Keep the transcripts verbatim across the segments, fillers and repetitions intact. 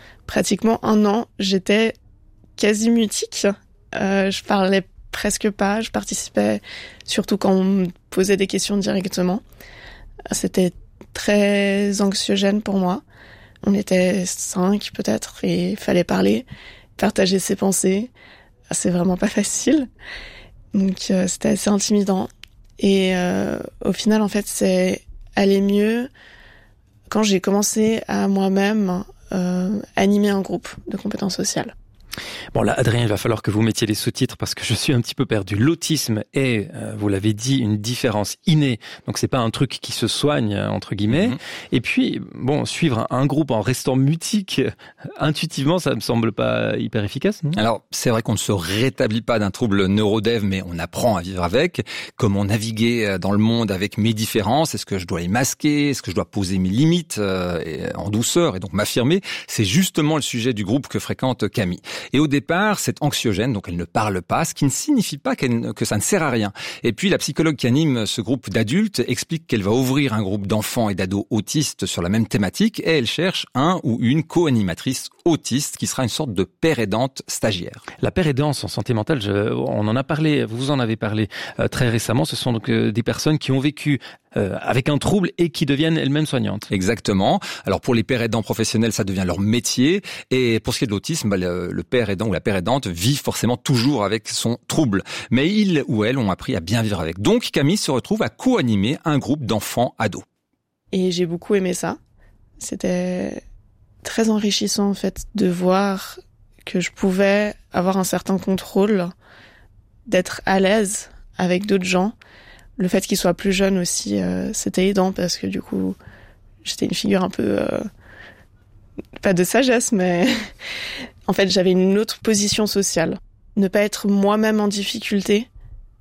pratiquement un an, j'étais quasi mutique. Euh, je parlais presque pas, je participais surtout quand on me posait des questions directement. C'était très anxiogène pour moi. On était cinq peut-être et il fallait parler, partager ses pensées. C'est vraiment pas facile. Donc euh, c'était assez intimidant. Et euh, au final, en fait, c'est aller mieux quand j'ai commencé à moi-même euh, animer un groupe de compétences sociales. Bon là, Adrien, il va falloir que vous mettiez les sous-titres parce que je suis un petit peu perdu. L'autisme est, euh, vous l'avez dit, une différence innée. Donc c'est pas un truc qui se soigne, entre guillemets. Mm-hmm. Et puis, bon, suivre un, un groupe en restant mutique, intuitivement, ça me semble pas hyper efficace, non ? Alors, c'est vrai qu'on ne se rétablit pas d'un trouble neurodève, mais on apprend à vivre avec. Comment naviguer dans le monde avec mes différences ? Est-ce que je dois les masquer ? Est-ce que je dois poser mes limites euh, et, en douceur et donc m'affirmer ? C'est justement le sujet du groupe que fréquente Camille. Et au départ, c'est anxiogène, donc elle ne parle pas, ce qui ne signifie pas qu'elle, que ça ne sert à rien. Et puis, la psychologue qui anime ce groupe d'adultes explique qu'elle va ouvrir un groupe d'enfants et d'ados autistes sur la même thématique et elle cherche un ou une co-animatrice autiste qui sera une sorte de père aidante stagiaire. La père aidance en santé mentale, je, on en a parlé, vous en avez parlé euh, très récemment, ce sont donc euh, des personnes qui ont vécu Euh, avec un trouble et qui deviennent elles-mêmes soignantes. Exactement. Alors pour les pères aidants professionnels, ça devient leur métier. Et pour ce qui est de l'autisme, bah, le, le père aidant ou la père aidante vit forcément toujours avec son trouble. Mais ils ou elles ont appris à bien vivre avec. Donc Camille se retrouve à co-animer un groupe d'enfants ados. Et j'ai beaucoup aimé ça. C'était très enrichissant en fait de voir que je pouvais avoir un certain contrôle, d'être à l'aise avec d'autres gens. Le fait qu'il soit plus jeune aussi, euh, c'était aidant parce que du coup, j'étais une figure un peu... Euh, pas de sagesse, mais... en fait, j'avais une autre position sociale. Ne pas être moi-même en difficulté,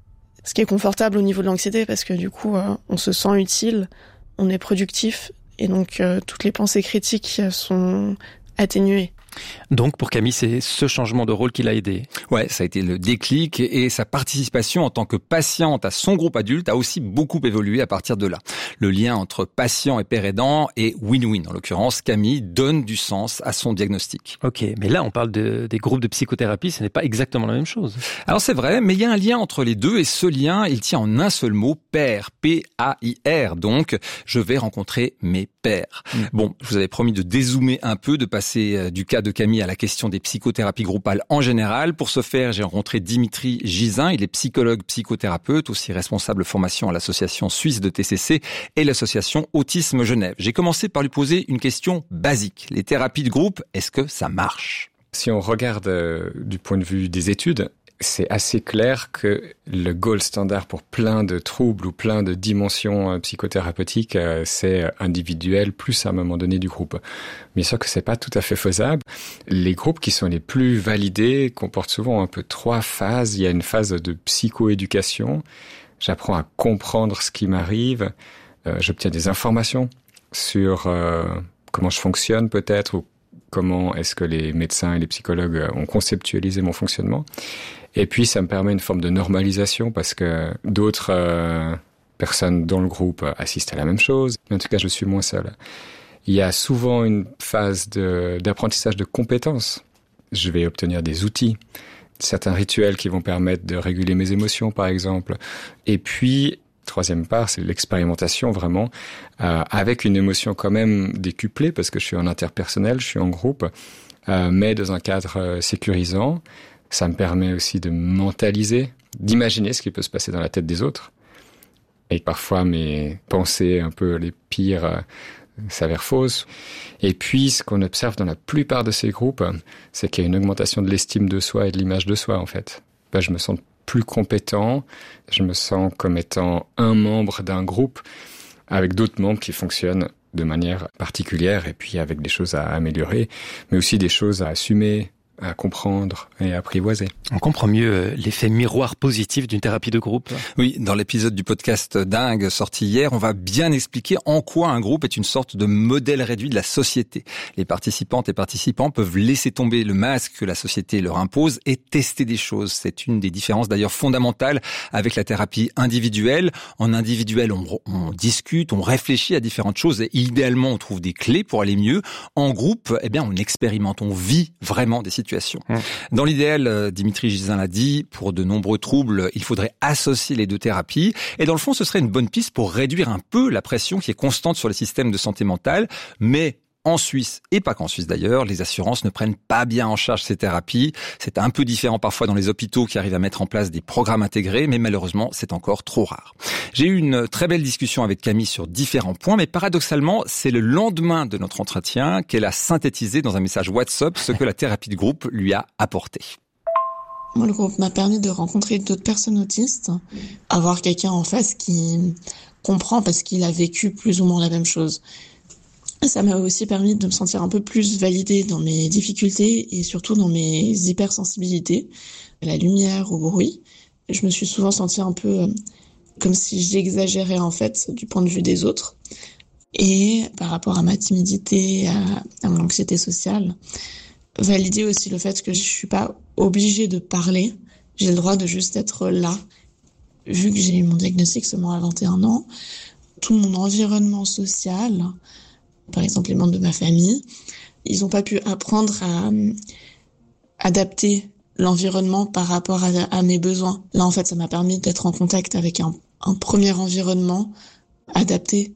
ce qui est confortable au niveau de l'anxiété parce que du coup, euh, on se sent utile, on est productif et donc euh, toutes les pensées critiques sont atténuées. Donc pour Camille, c'est ce changement de rôle qui l'a aidé. Ouais, ça a été le déclic et sa participation en tant que patiente à son groupe adulte a aussi beaucoup évolué à partir de là. Le lien entre patient et père aidant est win-win. En l'occurrence, Camille donne du sens à son diagnostic. Ok, mais là on parle de, des groupes de psychothérapie, ce n'est pas exactement la même chose. Alors c'est vrai, mais il y a un lien entre les deux et ce lien, il tient en un seul mot, pair, P A I R. Donc, je vais rencontrer mes pairs. Mmh. Bon, je vous avais promis de dézoomer un peu, de passer du cas de Camille à la question des psychothérapies groupales en général. Pour ce faire, j'ai rencontré Dimitri Gisin. Il est psychologue psychothérapeute, aussi responsable formation à l'association suisse de T C C et l'association Autisme Genève. J'ai commencé par lui poser une question basique. Les thérapies de groupe, est-ce que ça marche ? Si on regarde euh, du point de vue des études, c'est assez clair que le gold standard pour plein de troubles ou plein de dimensions euh, psychothérapeutiques, euh, c'est individuel plus à un moment donné du groupe. Bien sûr que c'est pas tout à fait faisable. Les groupes qui sont les plus validés comportent souvent un peu trois phases. Il y a une phase de psychoéducation. J'apprends à comprendre ce qui m'arrive. Euh, j'obtiens des informations sur euh, comment je fonctionne peut-être ou comment est-ce que les médecins et les psychologues ont conceptualisé mon fonctionnement. Et puis, ça me permet une forme de normalisation parce que d'autres euh, personnes dans le groupe assistent à la même chose. Mais en tout cas, je suis moins seul. Il y a souvent une phase de, d'apprentissage de compétences. Je vais obtenir des outils, certains rituels qui vont permettre de réguler mes émotions, par exemple. Et puis, troisième part, c'est l'expérimentation vraiment, euh, avec une émotion quand même décuplée parce que je suis en interpersonnel, je suis en groupe, euh, mais dans un cadre euh, sécurisant. Ça me permet aussi de mentaliser, d'imaginer ce qui peut se passer dans la tête des autres. Et parfois, mes pensées un peu les pires euh, s'avèrent fausses. Et puis, ce qu'on observe dans la plupart de ces groupes, c'est qu'il y a une augmentation de l'estime de soi et de l'image de soi, en fait. Ben, je me sens plus compétent, je me sens comme étant un membre d'un groupe avec d'autres membres qui fonctionnent de manière particulière et puis avec des choses à améliorer, mais aussi des choses à assumer, à comprendre et à apprivoiser. On comprend mieux l'effet miroir positif d'une thérapie de groupe. Oui, dans l'épisode du podcast Dingue sorti hier, on va bien expliquer en quoi un groupe est une sorte de modèle réduit de la société. Les participantes et participants peuvent laisser tomber le masque que la société leur impose et tester des choses. C'est une des différences d'ailleurs fondamentales avec la thérapie individuelle. En individuel, on, on discute, on réfléchit à différentes choses et idéalement, on trouve des clés pour aller mieux. En groupe, eh bien, on expérimente, on vit vraiment des situations. Mmh. Dans l'idéal, Dimitri Gisin l'a dit, pour de nombreux troubles, il faudrait associer les deux thérapies. Et dans le fond, ce serait une bonne piste pour réduire un peu la pression qui est constante sur les systèmes de santé mentale. Mais en Suisse, et pas qu'en Suisse d'ailleurs, les assurances ne prennent pas bien en charge ces thérapies. C'est un peu différent parfois dans les hôpitaux qui arrivent à mettre en place des programmes intégrés, mais malheureusement, c'est encore trop rare. J'ai eu une très belle discussion avec Camille sur différents points, mais paradoxalement, c'est le lendemain de notre entretien qu'elle a synthétisé dans un message WhatsApp ce que la thérapie de groupe lui a apporté. Moi, le groupe m'a permis de rencontrer d'autres personnes autistes, avoir quelqu'un en face qui comprend parce qu'il a vécu plus ou moins la même chose. Ça m'a aussi permis de me sentir un peu plus validée dans mes difficultés et surtout dans mes hypersensibilités, à la lumière, au bruit. Je me suis souvent sentie un peu comme si j'exagérais en fait du point de vue des autres. Et par rapport à ma timidité, à, à mon anxiété sociale, valider aussi le fait que je suis pas obligée de parler, j'ai le droit de juste être là. Vu que j'ai eu mon diagnostic seulement à vingt et un ans, tout mon environnement social, par exemple les membres de ma famille, ils n'ont pas pu apprendre à euh, adapter l'environnement par rapport à, à mes besoins. Là, en fait, ça m'a permis d'être en contact avec un, un premier environnement adapté.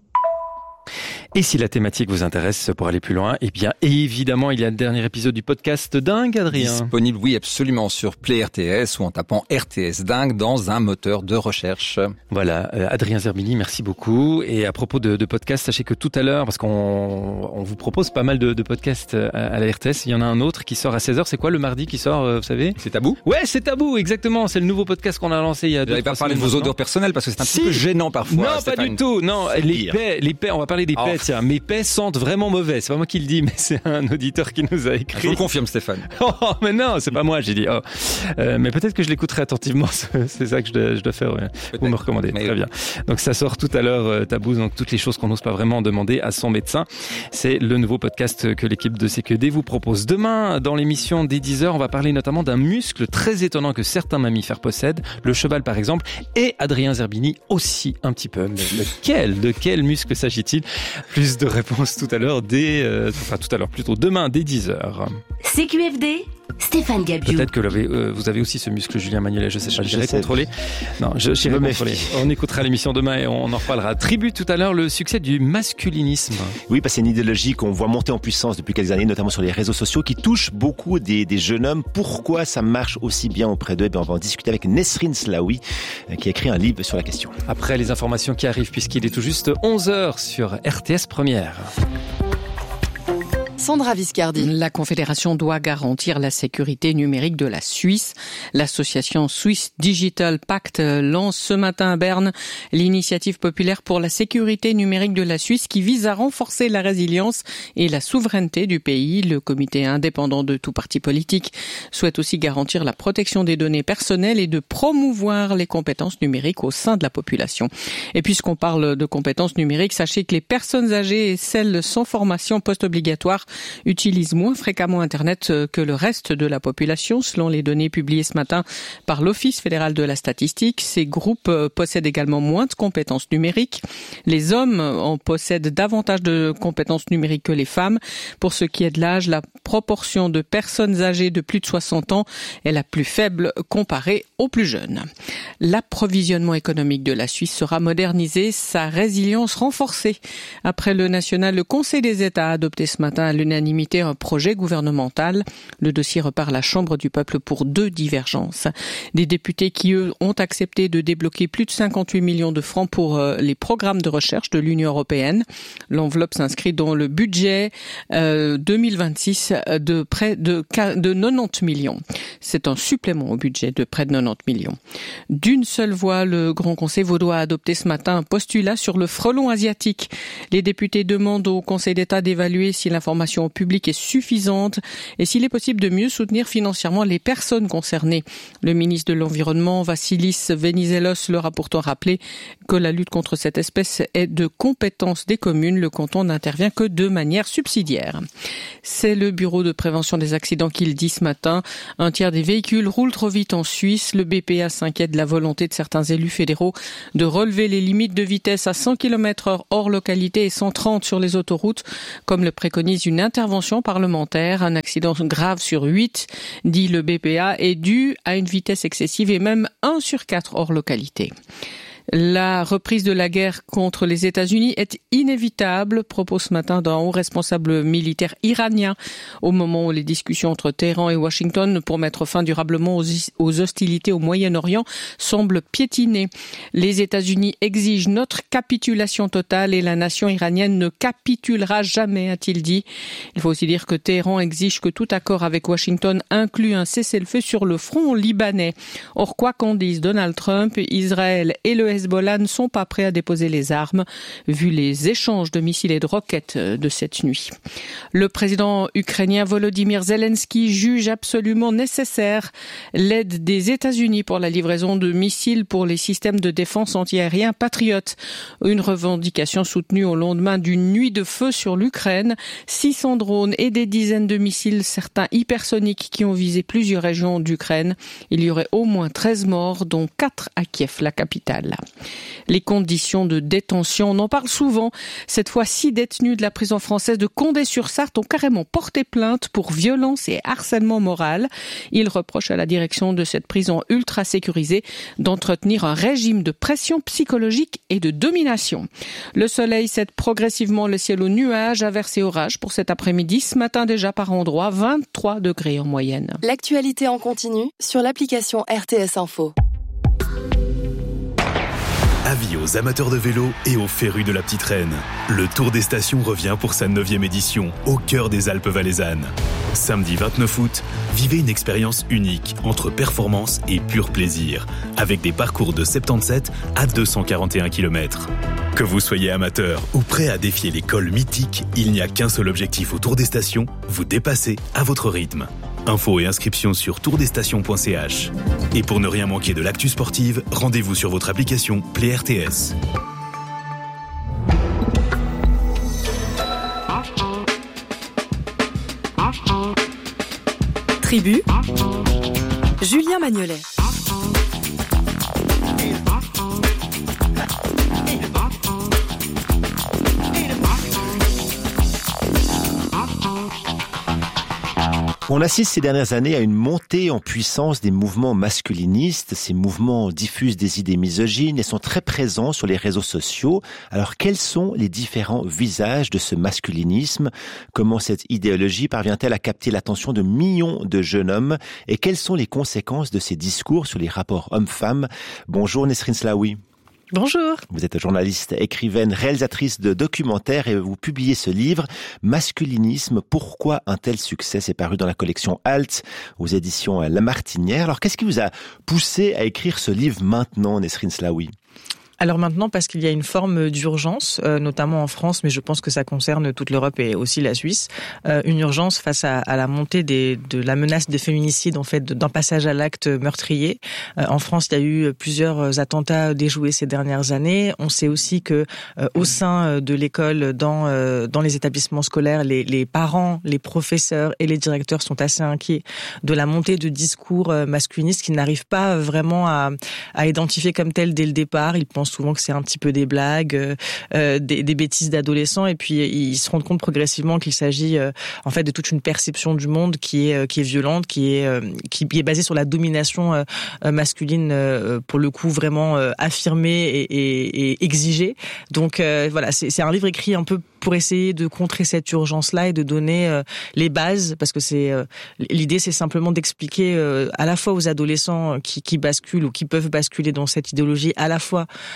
Et si la thématique vous intéresse pour aller plus loin, eh bien, évidemment, il y a le dernier épisode du podcast Dingue, Adrien. Disponible, oui, absolument, sur Play R T S ou en tapant R T S Dingue dans un moteur de recherche. Voilà, euh, Adrien Zerbini, merci beaucoup. Et à propos de, de podcast, sachez que tout à l'heure, parce qu'on on vous propose pas mal de, de podcasts à, à la R T S, il y en a un autre qui sort à seize heures. C'est quoi le mardi qui sort, euh, vous savez? C'est Tabou? Ouais, c'est Tabou, exactement. C'est le nouveau podcast qu'on a lancé il y a deux, Vous n'allez pas parler de vos odeurs personnelles parce que c'est un si. petit peu gênant parfois. Non, Stéphane. pas du tout. Non, les paix, les paix, on va parler des oh. paix, tiens. Mes paix sentent vraiment mauvais. C'est pas moi qui le dis, mais c'est un auditeur qui nous a écrit. Je vous le confirme, Stéphane. Oh, mais non, c'est pas moi, j'ai dit. Oh. Euh, mais peut-être que je l'écouterai attentivement. C'est ça que je dois, je dois faire. Ouais. Vous me recommandez. Mais... Très bien. Donc ça sort tout à l'heure, euh, Tabou. Donc toutes les choses qu'on n'ose pas vraiment demander à son médecin. C'est le nouveau podcast que l'équipe de C Q D vous propose. Demain, dans l'émission dès dix heures, on va parler notamment d'un muscle très étonnant que certains mammifères possèdent. Le cheval, par exemple. Et Adrien Zerbini aussi un petit peu. Mais lequel, de quel muscle s'agit-il? Plus de réponses tout à l'heure, dès, euh, enfin tout à l'heure plutôt, demain dès dix heures. C Q F D, Stéphane Gabiou. Peut-être que vous avez, euh, vous avez aussi ce muscle, Julien Magnolet, je sais pas, j'irai contrôler. Non, je, j'irai contrôler. On écoutera l'émission demain et on en reparlera. Tribu tout à l'heure, le succès du masculinisme. Oui, parce que c'est une idéologie qu'on voit monter en puissance depuis quelques années, notamment sur les réseaux sociaux, qui touche beaucoup des, des jeunes hommes. Pourquoi ça marche aussi bien auprès d'eux? Eh bien, on va en discuter avec Nesrine Slaoui, qui a écrit un livre sur la question. Après les informations qui arrivent, puisqu'il est tout juste onze heures sur R T S Première. Sandra Viscardi. La Confédération doit garantir la sécurité numérique de la Suisse. L'association Swiss Digital Pact lance ce matin à Berne l'initiative populaire pour la sécurité numérique de la Suisse qui vise à renforcer la résilience et la souveraineté du pays. Le comité indépendant de tout parti politique souhaite aussi garantir la protection des données personnelles et de promouvoir les compétences numériques au sein de la population. Et puisqu'on parle de compétences numériques, sachez que les personnes âgées et celles sans formation post-obligatoire utilisent moins fréquemment Internet que le reste de la population, selon les données publiées ce matin par l'Office fédéral de la statistique. Ces groupes possèdent également moins de compétences numériques. Les hommes en possèdent davantage de compétences numériques que les femmes. Pour ce qui est de l'âge, la proportion de personnes âgées de plus de soixante ans est la plus faible comparée aux plus jeunes. L'approvisionnement économique de la Suisse sera modernisé, sa résilience renforcée. Après le national, le Conseil des États a adopté ce matin à l'unanimité un projet gouvernemental. Le dossier repart à la Chambre du peuple pour deux divergences. Des députés qui, eux, ont accepté de débloquer plus de cinquante-huit millions de francs pour euh, les programmes de recherche de l'Union européenne. L'enveloppe s'inscrit dans le budget euh, deux mille vingt-six de près de, de quatre-vingt-dix millions. C'est un supplément au budget de près de quatre-vingt-dix millions. D'une seule voix, le Grand Conseil vaudois a adopté ce matin un postulat sur le frelon asiatique. Les députés demandent au Conseil d'État d'évaluer si l'information l'information au public est suffisante et s'il est possible de mieux soutenir financièrement les personnes concernées. Le ministre de l'Environnement, Vassilis Venizelos, leur a pourtant rappelé que la lutte contre cette espèce est de compétence des communes. Le canton n'intervient que de manière subsidiaire. C'est le bureau de prévention des accidents qui le dit ce matin. Un tiers des véhicules roulent trop vite en Suisse. Le B P A s'inquiète de la volonté de certains élus fédéraux de relever les limites de vitesse à cent kilomètres heure hors localité et cent trente sur les autoroutes, comme le préconise une intervention parlementaire. Un accident grave sur huit, dit le B P A, est dû à une vitesse excessive et même un sur quatre hors localité. La reprise de la guerre contre les États-Unis est inévitable, propose ce matin d'un haut responsable militaire iranien, au moment où les discussions entre Téhéran et Washington pour mettre fin durablement aux hostilités au Moyen-Orient semblent piétiner. Les États-Unis exigent notre capitulation totale et la nation iranienne ne capitulera jamais, a-t-il dit. Il faut aussi dire que Téhéran exige que tout accord avec Washington inclue un cessez-le-feu sur le front libanais. Or, quoi qu'en dise Donald Trump, Israël et le Hezbollah ne sont pas prêts à déposer les armes, vu les échanges de missiles et de roquettes de cette nuit. Le président ukrainien Volodymyr Zelensky juge absolument nécessaire l'aide des États-Unis pour la livraison de missiles pour les systèmes de défense antiaériens Patriot. Une revendication soutenue au lendemain d'une nuit de feu sur l'Ukraine. six cents drones et des dizaines de missiles, certains hypersoniques, qui ont visé plusieurs régions d'Ukraine. Il y aurait au moins treize morts, dont quatre à Kiev, la capitale. Les conditions de détention, on en parle souvent. Cette fois, six détenus de la prison française de Condé-sur-Sarthe ont carrément porté plainte pour violence et harcèlement moral. Ils reprochent à la direction de cette prison ultra sécurisée d'entretenir un régime de pression psychologique et de domination. Le soleil cède progressivement le ciel aux nuages, averses et orages pour cet après-midi. Ce matin déjà par endroits, vingt-trois degrés en moyenne. L'actualité en continu sur l'application R T S Info. Avis aux amateurs de vélo et aux férus de la petite reine. Le Tour des Stations revient pour sa neuvième édition, au cœur des Alpes valaisannes. Samedi vingt-neuf août, vivez une expérience unique entre performance et pur plaisir, avec des parcours de soixante-dix-sept à deux cent quarante et un kilomètres. Que vous soyez amateur ou prêt à défier les cols mythiques, il n'y a qu'un seul objectif au Tour des Stations, vous dépasser à votre rythme. Infos et inscriptions sur tour des stations point c h. Et pour ne rien manquer de l'actu sportive, rendez-vous sur votre application Play R T S. Tribu, Julien Magnolet. On assiste ces dernières années à une montée en puissance des mouvements masculinistes. Ces mouvements diffusent des idées misogynes et sont très présents sur les réseaux sociaux. Alors, quels sont les différents visages de ce masculinisme? Comment cette idéologie parvient-elle à capter l'attention de millions de jeunes hommes? Et quelles sont les conséquences de ces discours sur les rapports hommes-femmes? Bonjour Nesrine Slaoui. Bonjour. Vous êtes journaliste, écrivaine, réalisatrice de documentaires et vous publiez ce livre, Masculinisme, pourquoi un tel succès? C'est paru dans la collection Alt aux éditions La Martinière. Alors, qu'est-ce qui vous a poussé à écrire ce livre maintenant, Nesrine Slaoui? Alors maintenant, parce qu'il y a une forme d'urgence, euh, notamment en France, mais je pense que ça concerne toute l'Europe et aussi la Suisse, euh, une urgence face à, à la montée des, de la menace des féminicides, en fait, d'un passage à l'acte meurtrier. Euh, en France, il y a eu plusieurs attentats déjoués ces dernières années. On sait aussi que euh, au sein de l'école, dans euh, dans les établissements scolaires, les, les parents, les professeurs et les directeurs sont assez inquiets de la montée de discours euh, masculinistes qu'ils n'arrivent pas vraiment à, à identifier comme tels dès le départ. Ils pensent souvent que c'est un petit peu des blagues, euh, des, des bêtises d'adolescents, et puis ils se rendent compte progressivement qu'il s'agit euh, en fait de toute une perception du monde qui est euh, qui est violente, qui est euh, qui est basée sur la domination euh, masculine, euh, pour le coup vraiment euh, affirmée et, et, et exigée. Donc euh, voilà, c'est, c'est un livre écrit un peu pour essayer de contrer cette urgence-là et de donner euh, les bases, parce que c'est euh, l'idée, c'est simplement d'expliquer euh, à la fois aux adolescents qui, qui basculent ou qui peuvent basculer dans cette idéologie, à la fois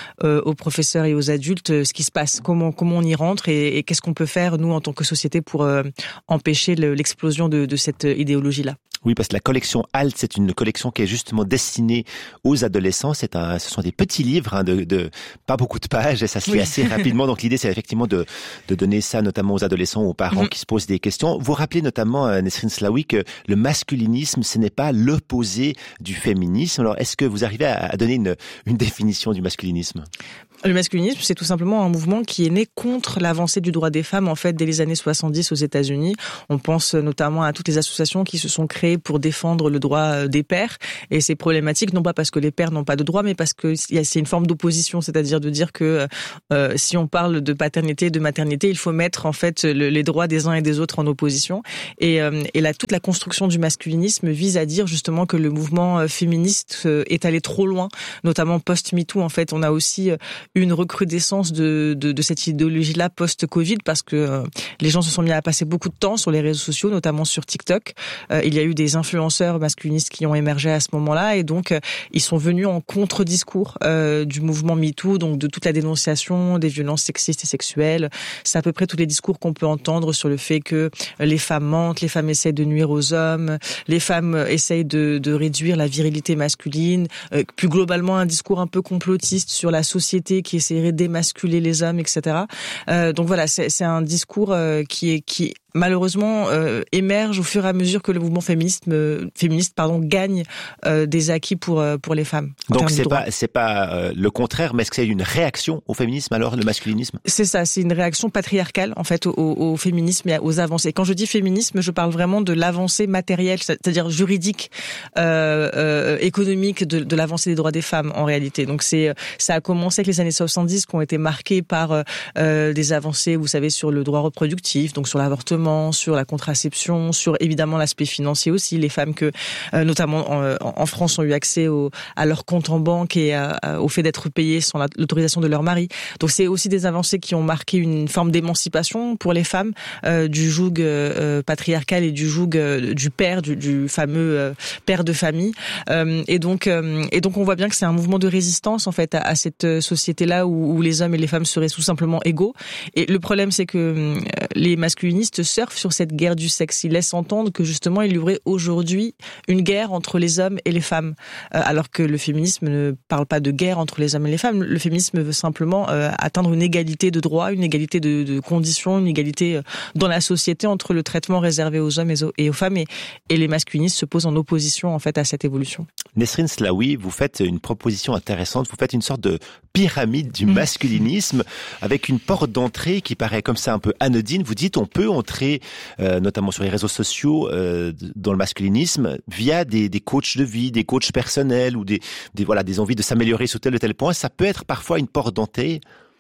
euh, aux professeurs et aux adultes euh, ce qui se passe, comment comment on y rentre et, et qu'est-ce qu'on peut faire nous en tant que société pour euh, empêcher le, l'explosion de, de cette idéologie-là. Oui, parce que la collection Alt, c'est une collection qui est justement destinée aux adolescents. C'est un, ce sont des petits livres, hein, de, de pas beaucoup de pages, et ça se lit oui. assez rapidement. Donc l'idée, c'est effectivement de, de donner ça notamment aux adolescents, aux parents mm-hmm. qui se posent des questions. Vous rappelez notamment, euh, Nesrine Slaoui, que le masculinisme, ce n'est pas l'opposé du féminisme. Alors, est-ce que vous arrivez à, à donner une, une définition du masculinisme ? Le masculinisme, c'est tout simplement un mouvement qui est né contre l'avancée du droit des femmes, en fait, dès les années soixante-dix aux États-Unis. On pense notamment à toutes les associations qui se sont créées pour défendre le droit des pères. Et c'est problématique, non pas parce que les pères n'ont pas de droit, mais parce que c'est une forme d'opposition, c'est-à-dire de dire que euh, si on parle de paternité et de maternité, il faut mettre, en fait, le, les droits des uns et des autres en opposition. Et, euh, et là, toute la construction du masculinisme vise à dire, justement, que le mouvement féministe est allé trop loin, notamment post-MeToo. En fait, on a aussi une recrudescence de, de, de cette idéologie-là post-Covid parce que euh, les gens se sont mis à passer beaucoup de temps sur les réseaux sociaux, notamment sur TikTok. Euh, il y a eu des influenceurs masculinistes qui ont émergé à ce moment-là et donc euh, ils sont venus en contre-discours euh, du mouvement MeToo, donc de toute la dénonciation des violences sexistes et sexuelles. C'est à peu près tous les discours qu'on peut entendre sur le fait que les femmes mentent, les femmes essayent de nuire aux hommes, les femmes essayent de, de réduire la virilité masculine, euh, plus globalement un discours un peu complotiste sur la société qui essaierait d'émasculer les hommes, et cetera. Euh, donc voilà, c'est, c'est un discours euh, qui est qui malheureusement euh, émerge au fur et à mesure que le mouvement féministe euh, féministe pardon gagne euh, des acquis pour euh, pour les femmes. Donc c'est pas c'est pas euh, le contraire, mais est-ce que c'est une réaction au féminisme alors, le masculinisme ? C'est ça, c'est une réaction patriarcale en fait au, au féminisme et aux avancées. Quand je dis féminisme, je parle vraiment de l'avancée matérielle, c'est-à-dire juridique, euh, euh, économique de, de l'avancée des droits des femmes en réalité. Donc c'est ça a commencé avec les années soixante-dix qui ont été marquées par euh, des avancées, vous savez, sur le droit reproductif, donc sur l'avortement, sur la contraception, sur évidemment l'aspect financier aussi. Les femmes que, euh, notamment en, en France, ont eu accès au, à leur compte en banque et à, à, au fait d'être payées sans la, l'autorisation de leur mari. Donc c'est aussi des avancées qui ont marqué une forme d'émancipation pour les femmes euh, du joug euh, patriarcal et du joug euh, du père, du, du fameux euh, père de famille. Euh, et donc, euh, et donc on voit bien que c'est un mouvement de résistance en fait à, à cette société-là où, où les hommes et les femmes seraient tout simplement égaux. Et le problème, c'est que euh, les masculinistes surfent sur cette guerre du sexe. Ils laissent entendre que justement il y aurait aujourd'hui une guerre entre les hommes et les femmes, euh, alors que le féminisme ne parle pas de guerre entre les hommes et les femmes. Le féminisme veut simplement euh, atteindre une égalité de droits, une égalité de, de conditions, une égalité dans la société entre le traitement réservé aux hommes et aux, et aux femmes. Et, et les masculinistes se posent en opposition en fait à cette évolution. Nesrine Slaoui, vous faites une proposition intéressante. Vous faites une sorte de pyramide du masculinisme avec une porte d'entrée qui paraît comme ça un peu anodine. Vous dites on peut entrer euh, notamment sur les réseaux sociaux euh, dans le masculinisme via des, des coachs de vie, des coachs personnels ou des, des voilà des envies de s'améliorer sur tel ou tel point. Ça peut être parfois une porte d'entrée.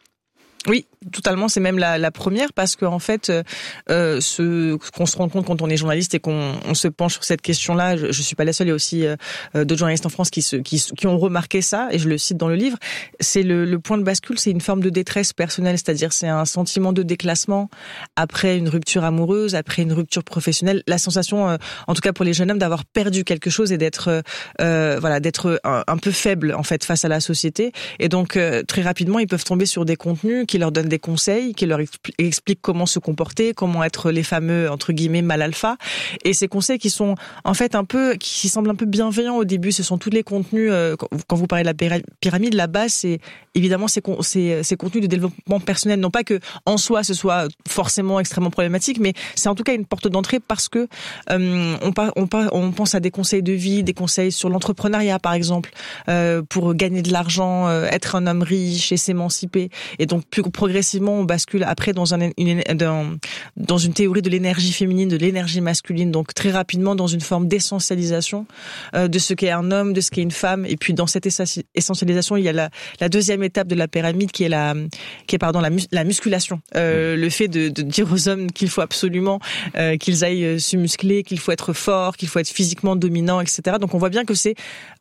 Oui, totalement. C'est même la, la première parce que en fait, euh, ce qu'on se rend compte quand on est journaliste et qu'on on se penche sur cette question-là, je, je suis pas la seule. Il y a aussi euh, d'autres journalistes en France qui, se, qui qui ont remarqué ça et je le cite dans le livre. C'est le, le point de bascule, c'est une forme de détresse personnelle, c'est-à-dire c'est un sentiment de déclassement après une rupture amoureuse, après une rupture professionnelle. La sensation, euh, en tout cas pour les jeunes hommes, d'avoir perdu quelque chose et d'être euh, voilà, d'être un, un peu faible en fait face à la société. Et donc euh, très rapidement, ils peuvent tomber sur des contenus qui leur donnent des conseils, qui leur expliquent comment se comporter, comment être les fameux entre guillemets mâles alpha. Et ces conseils qui sont en fait un peu, qui semblent un peu bienveillants au début, ce sont tous les contenus. Euh, quand vous parlez de la pyramide, la base, c'est évidemment ces, ces, ces contenus de développement personnel. Non pas que en soi ce soit forcément extrêmement problématique, mais c'est en tout cas une porte d'entrée parce que euh, on, on, on pense à des conseils de vie, des conseils sur l'entrepreneuriat par exemple, euh, pour gagner de l'argent, euh, être un homme riche et s'émanciper. Et donc plus progressivement, on bascule après dans, un, une, dans, dans une théorie de l'énergie féminine, de l'énergie masculine, donc très rapidement dans une forme d'essentialisation euh, de ce qu'est un homme, de ce qu'est une femme. Et puis dans cette essentialisation, il y a la, la deuxième étape de la pyramide qui est la, qui est pardon la, mus, la musculation, euh, le fait de, de dire aux hommes qu'il faut absolument euh, qu'ils aillent se muscler, qu'il faut être fort, qu'il faut être physiquement dominant, et cetera. Donc on voit bien que c'est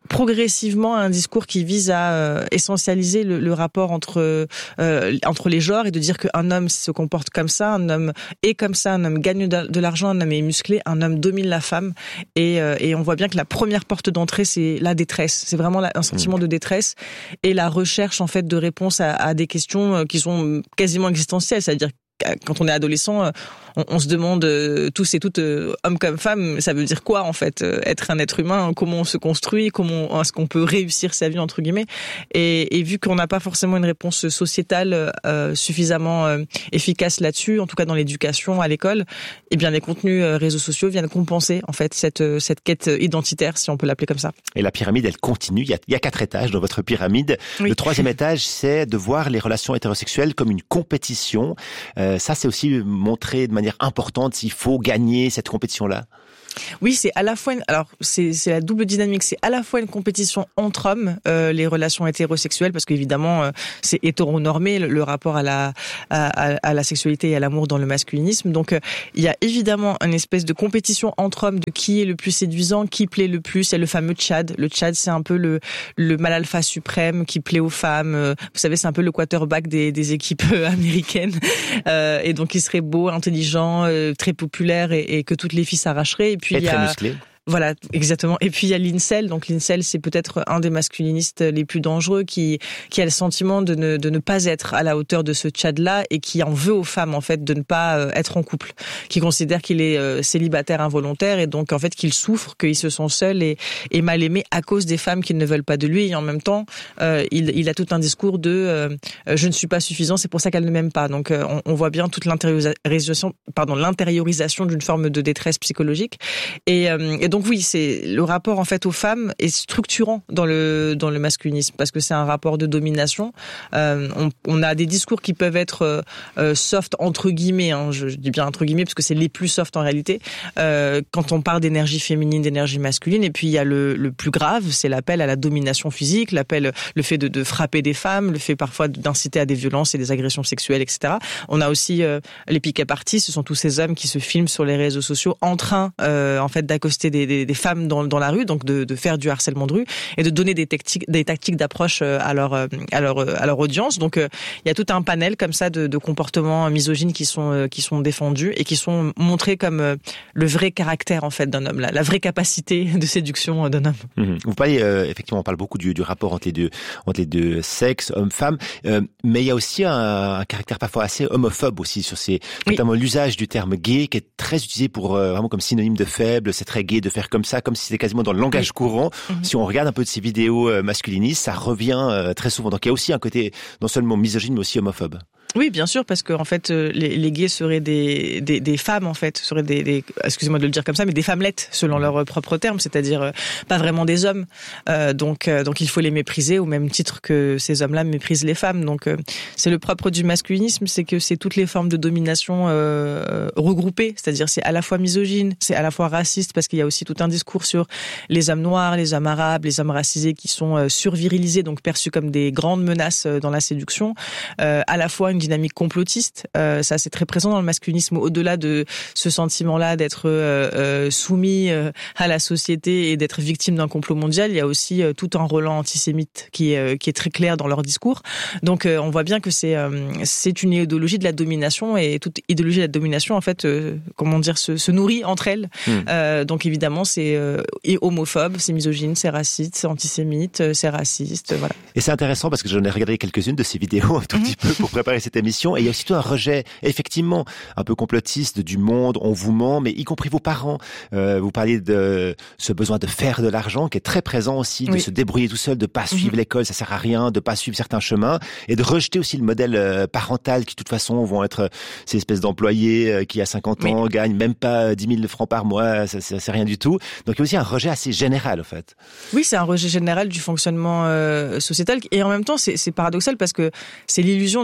progressivement un discours qui vise à euh, essentialiser le, le rapport entre euh, entre les genres et de dire qu'un homme se comporte comme ça, un homme est comme ça, un homme gagne de, de l'argent, un homme est musclé, un homme domine la femme et, euh, et on voit bien que la première porte d'entrée c'est la détresse, c'est vraiment la, un sentiment de détresse et la recherche en fait de réponses à, à des questions qui sont quasiment existentielles, c'est-à-dire quand on est adolescent, on, on se demande euh, tous et toutes, euh, hommes comme femmes, ça veut dire quoi en fait, euh, être un être humain, comment on se construit, comment est-ce qu'on peut réussir sa vie entre guillemets. Et, et vu qu'on n'a pas forcément une réponse sociétale euh, suffisamment euh, efficace là-dessus, en tout cas dans l'éducation, à l'école, eh bien les contenus euh, réseaux sociaux viennent compenser en fait cette cette quête identitaire, si on peut l'appeler comme ça. Et la pyramide, elle continue. Il y a, il y a quatre étages dans votre pyramide. Oui. Le troisième étage, c'est de voir les relations hétérosexuelles comme une compétition. Euh, ça, c'est aussi montré de manière importante s'il faut gagner cette compétition-là. Oui, c'est à la fois une, alors c'est c'est la double dynamique, c'est à la fois une compétition entre hommes, euh, les relations hétérosexuelles, parce qu'évidemment euh, c'est hétéronormé le, le rapport à la à, à la sexualité et à l'amour dans le masculinisme. Donc euh, il y a évidemment une espèce de compétition entre hommes de qui est le plus séduisant, qui plaît le plus. Il y a le fameux Tchad. Le Tchad, c'est un peu le le mâle alpha suprême qui plaît aux femmes. Euh, vous savez, c'est un peu le quarterback des des équipes euh, américaines. Euh, et donc il serait beau, intelligent, euh, très populaire et, et que toutes les filles s'arracheraient. Et puis et il y très a musclé. Voilà, exactement. Et puis il y a l'incel. Donc l'incel, c'est peut-être un des masculinistes les plus dangereux qui qui a le sentiment de ne de ne pas être à la hauteur de ce Tchad-là et qui en veut aux femmes en fait de ne pas être en couple, qui considère qu'il est célibataire involontaire et donc en fait qu'il souffre, qu'il se sent seul et et mal aimé à cause des femmes qui ne veulent pas de lui. Et en même temps, euh, il il a tout un discours de euh, je ne suis pas suffisant, c'est pour ça qu'elle ne m'aime pas. Donc euh, on, on voit bien toute l'intériorisation, pardon, l'intériorisation d'une forme de détresse psychologique et, euh, et donc Donc oui, c'est le rapport en fait aux femmes est structurant dans le dans le masculinisme parce que c'est un rapport de domination. Euh, on, on a des discours qui peuvent être euh, soft entre guillemets. Hein, je, je dis bien entre guillemets parce que c'est les plus soft en réalité. Euh, quand on parle d'énergie féminine, d'énergie masculine, et puis il y a le, le plus grave, c'est l'appel à la domination physique, l'appel, le fait de, de frapper des femmes, le fait parfois d'inciter à des violences et des agressions sexuelles, et cetera. On a aussi euh, les pick-up artists, ce sont tous ces hommes qui se filment sur les réseaux sociaux en train euh, en fait d'accoster des Des, des femmes dans, dans la rue, donc de, de faire du harcèlement de rue et de donner des tactiques, des tactiques d'approche à leur, à leur, à leur audience. Donc, euh, il y a tout un panel comme ça de, de comportements misogynes qui sont, euh, qui sont défendus et qui sont montrés comme euh, le vrai caractère en fait d'un homme, la, la vraie capacité de séduction d'un homme. Mmh. Vous parlez euh, effectivement, on parle beaucoup du, du rapport entre les deux, entre les deux sexes, hommes-femmes, euh, mais il y a aussi un, un caractère parfois assez homophobe aussi sur ces, notamment oui. l'usage du terme gay qui est très utilisé pour euh, vraiment comme synonyme de faible. C'est très gay de faire comme ça, comme si c'était quasiment dans le langage courant. Mmh. Si on regarde un peu de ces vidéos euh, masculinistes, ça revient euh, très souvent. Donc il y a aussi un côté non seulement misogyne, mais aussi homophobe. Oui, bien sûr, parce que en fait, les, les gays seraient des, des, des femmes, en fait, seraient des, des, excusez-moi de le dire comme ça, mais des femmelettes, selon leurs propres termes, c'est-à-dire euh, pas vraiment des hommes. Euh, donc, euh, donc il faut les mépriser au même titre que ces hommes-là méprisent les femmes. Donc, euh, c'est le propre du masculinisme, c'est que c'est toutes les formes de domination euh, regroupées, c'est-à-dire c'est à la fois misogyne, c'est à la fois raciste, parce qu'il y a aussi tout un discours sur les hommes noirs, les hommes arabes, les hommes racisés qui sont euh, survirilisés, donc perçus comme des grandes menaces dans la séduction, euh, à la fois une dynamique complotiste, euh, ça c'est très présent dans le masculinisme, au-delà de ce sentiment-là d'être euh, euh, soumis euh, à la société et d'être victime d'un complot mondial, il y a aussi euh, tout un relent antisémite qui est, euh, qui est très clair dans leur discours. Donc euh, on voit bien que c'est, euh, c'est une idéologie de la domination et toute idéologie de la domination en fait, euh, comment dire, se, se nourrit entre elles. Mmh. Euh, donc évidemment c'est euh, homophobe, c'est misogyne, c'est raciste, c'est antisémite, c'est raciste, voilà. Et c'est intéressant parce que j'en ai regardé quelques-unes de ces vidéos un tout mmh. petit peu pour préparer cette émission. Et il y a aussi tout un rejet, effectivement, un peu complotiste du monde, on vous ment, mais y compris vos parents. Euh, vous parliez de ce besoin de faire de l'argent qui est très présent aussi, de oui. se débrouiller tout seul, de pas suivre mmh. l'école, ça sert à rien, de pas suivre certains chemins, et de rejeter aussi le modèle parental qui, de toute façon, vont être ces espèces d'employés qui, à cinquante oui. ans, gagnent même pas dix mille francs par mois, ça, ça c'est rien du tout. Donc il y a aussi un rejet assez général, en fait. Oui, c'est un rejet général du fonctionnement euh, sociétal, et en même temps, c'est, c'est paradoxal parce que c'est l'illusion du rejet,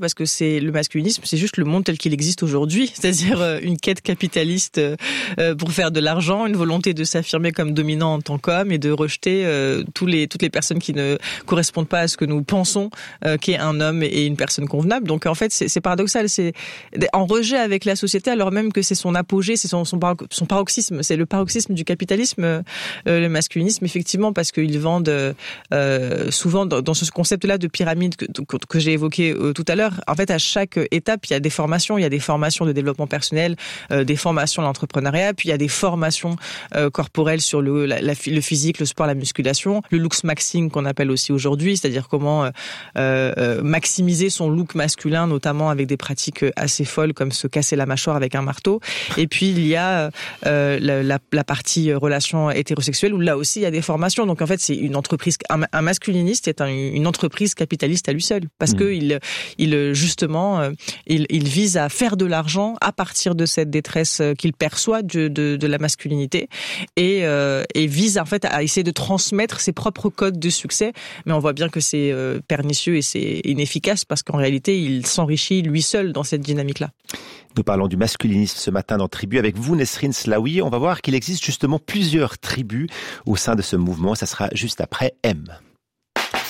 parce que c'est le masculinisme, c'est juste le monde tel qu'il existe aujourd'hui, c'est-à-dire euh, une quête capitaliste euh, pour faire de l'argent, une volonté de s'affirmer comme dominant en tant qu'homme et de rejeter euh, tous les toutes les personnes qui ne correspondent pas à ce que nous pensons euh, qu'est un homme et une personne convenable. Donc en fait, c'est, c'est paradoxal, c'est en rejet avec la société alors même que c'est son apogée, c'est son son, son paroxysme, c'est le paroxysme du capitalisme, euh, le masculinisme effectivement, parce qu'ils vendent euh, souvent dans, dans ce concept-là de pyramide que, que, que j'ai évoqué euh, tout à l'heure. En fait, à chaque étape, il y a des formations, il y a des formations de développement personnel, euh, des formations à l'entrepreneuriat, puis il y a des formations euh, corporelles sur le, la, la, le physique, le sport, la musculation, le looks maxing qu'on appelle aussi aujourd'hui, c'est-à-dire comment euh, euh, maximiser son look masculin, notamment avec des pratiques assez folles comme se casser la mâchoire avec un marteau. Et puis il y a euh, la, la, la partie relation hétérosexuelle où là aussi il y a des formations. Donc en fait, c'est une entreprise, un, un masculiniste est un, une entreprise capitaliste à lui seul, parce mmh. que il, il justement, il, il vise à faire de l'argent à partir de cette détresse qu'il perçoit de, de, de la masculinité et, euh, et vise en fait à essayer de transmettre ses propres codes de succès. Mais on voit bien que c'est euh, pernicieux et c'est inefficace parce qu'en réalité, il s'enrichit lui seul dans cette dynamique-là. Nous parlons du masculinisme ce matin dans Tribu avec vous, Nesrine Slaoui. On va voir qu'il existe justement plusieurs tribus au sein de ce mouvement. Ça sera juste après M.